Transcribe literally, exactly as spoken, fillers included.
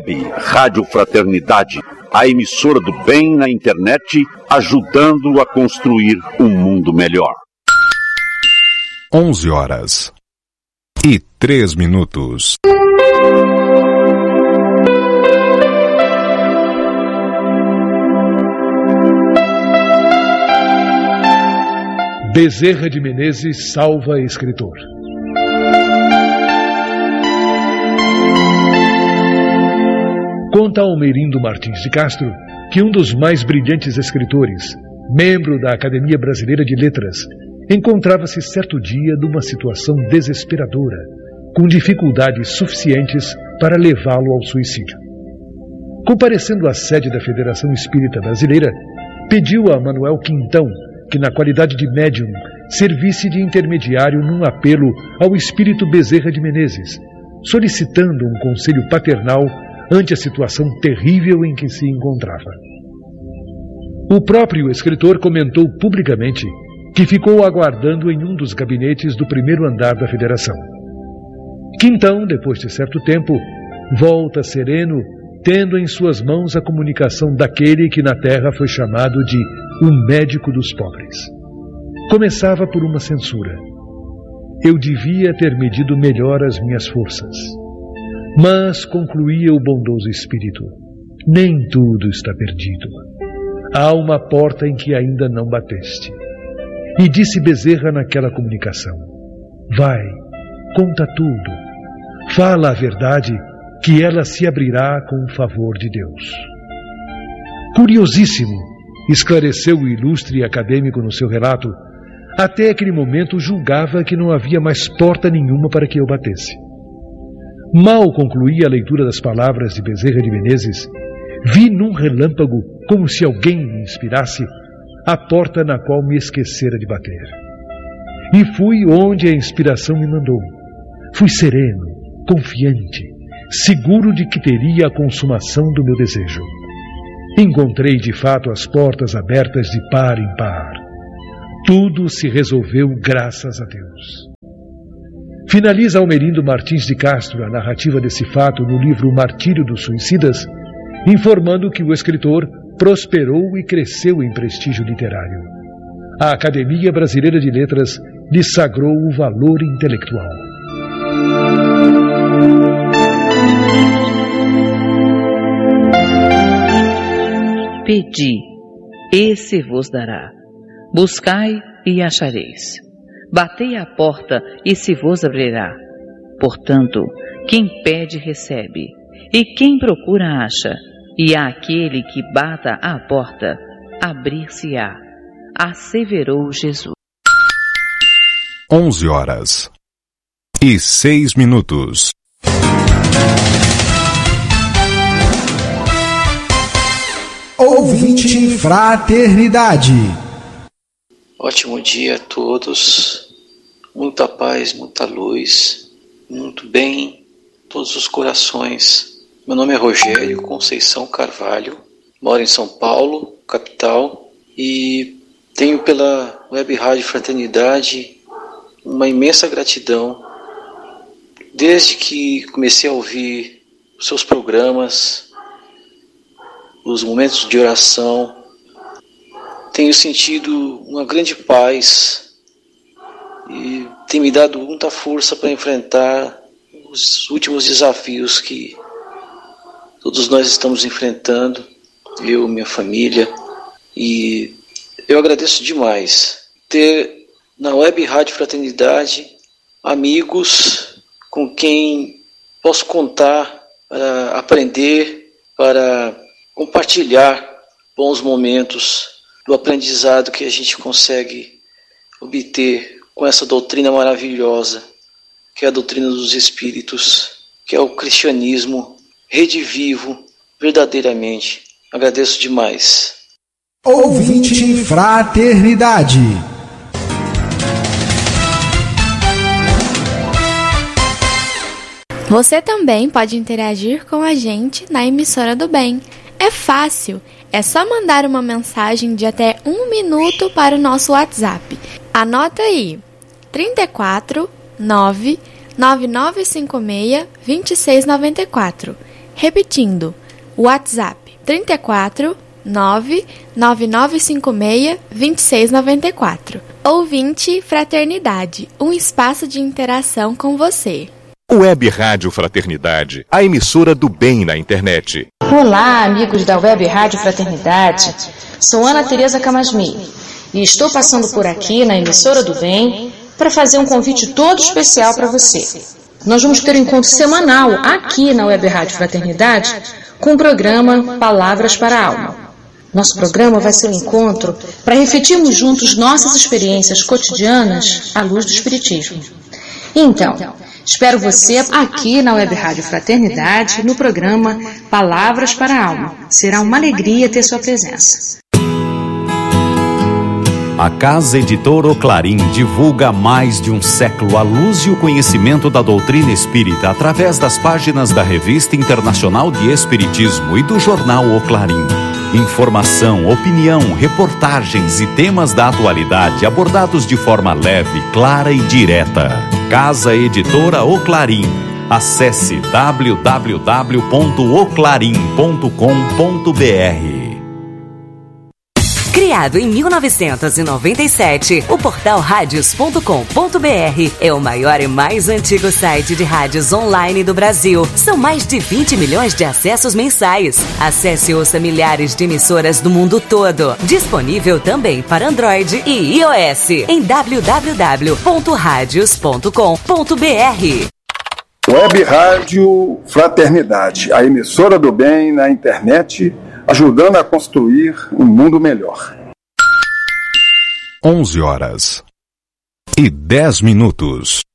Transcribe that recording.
Web Rádio Fraternidade, a emissora do bem na internet, ajudando a construir um mundo melhor. onze horas e três minutos. Bezerra de Menezes salva escritor. Conta Almerindo Martins de Castro que um dos mais brilhantes escritores, membro da Academia Brasileira de Letras, encontrava-se certo dia numa situação desesperadora, com dificuldades suficientes para levá-lo ao suicídio. Comparecendo à sede da Federação Espírita Brasileira, pediu a Manuel Quintão que, na qualidade de médium, servisse de intermediário num apelo ao espírito Bezerra de Menezes, solicitando um conselho paternal ante a situação terrível em que se encontrava. O próprio escritor comentou publicamente que ficou aguardando em um dos gabinetes do primeiro andar da Federação. Quintão, depois de certo tempo, volta sereno, tendo em suas mãos a comunicação daquele que na terra foi chamado de o médico dos pobres. Começava por uma censura. Eu devia ter medido melhor as minhas forças. Mas, concluía o bondoso espírito, nem tudo está perdido. Há uma porta em que ainda não bateste. E disse Bezerra naquela comunicação: vai, conta tudo, fala a verdade, que ela se abrirá com o favor de Deus. Curiosíssimo, esclareceu o ilustre acadêmico no seu relato, até aquele momento julgava que não havia mais porta nenhuma para que eu batesse. Mal concluí a leitura das palavras de Bezerra de Menezes, vi num relâmpago, como se alguém me inspirasse, a porta na qual me esquecera de bater. E fui onde a inspiração me mandou. Fui sereno, confiante, seguro de que teria a consumação do meu desejo. Encontrei de fato as portas abertas de par em par. Tudo se resolveu graças a Deus. Finaliza Almerindo Martins de Castro a narrativa desse fato no livro Martírio dos Suicidas, informando que o escritor prosperou e cresceu em prestígio literário. A Academia Brasileira de Letras lhe sagrou o valor intelectual. Pedi, e se vos dará. Buscai e achareis. Batei à porta e se vos abrirá. Portanto, quem pede recebe, e quem procura acha, e àquele que bata à porta, abrir-se-á, asseverou Jesus. onze horas e seis minutos. Ouvinte Fraternidade. Ótimo dia a todos, muita paz, muita luz, muito bem, todos os corações. Meu nome é Rogério Conceição Carvalho, moro em São Paulo, capital, e tenho pela Web Rádio Fraternidade uma imensa gratidão. Desde que comecei a ouvir os seus programas, os momentos de oração, tenho sentido uma grande paz e tem me dado muita força para enfrentar os últimos desafios que todos nós estamos enfrentando, eu, minha família, e eu agradeço demais ter na Web Rádio Fraternidade amigos com quem posso contar para aprender, para compartilhar bons momentos do aprendizado que a gente consegue obter com essa doutrina maravilhosa, que é a doutrina dos Espíritos, que é o cristianismo redivivo verdadeiramente. Agradeço demais. Ouvinte Fraternidade. Você também pode interagir com a gente na emissora do bem. É fácil, é só mandar uma mensagem de até um minuto para o nosso WhatsApp. Anota aí, trinta e quatro, nove, nove nove cinco seis, dois seis nove quatro. Repetindo, WhatsApp trinta e quatro, nove nove nove cinco seis, dois seis nove quatro. Ouvinte Fraternidade, um espaço de interação com você. Web Rádio Fraternidade, a emissora do bem na internet. Olá, amigos da Web Rádio Fraternidade. Sou Ana Tereza Camasmi e estou passando por aqui na emissora do bem para fazer um convite todo especial para você. Nós vamos ter um encontro semanal aqui na Web Rádio Fraternidade com o programa Palavras para a Alma. Nosso programa vai ser um encontro para refletirmos juntos nossas experiências cotidianas à luz do Espiritismo. Então, espero você aqui na Web Rádio Fraternidade no programa Palavras para a Alma. Será uma alegria ter sua presença. A Casa Editora Oclarim divulga há mais de um século a luz e o conhecimento da doutrina espírita através das páginas da Revista Internacional de Espiritismo e do jornal Oclarim. Informação, opinião, reportagens e temas da atualidade abordados de forma leve, clara e direta. Casa Editora Oclarim. Acesse w w w ponto oclarim ponto com ponto b r. Criado em mil novecentos e noventa e sete, o portal radios ponto com ponto b r é o maior e mais antigo site de rádios online do Brasil. São mais de vinte milhões de acessos mensais. Acesse e ouça milhares de emissoras do mundo todo. Disponível também para Android e iOS em w w w ponto radios ponto com ponto b r. Web Rádio Fraternidade, a emissora do bem na internet, ajudando a construir um mundo melhor. onze horas e dez minutos.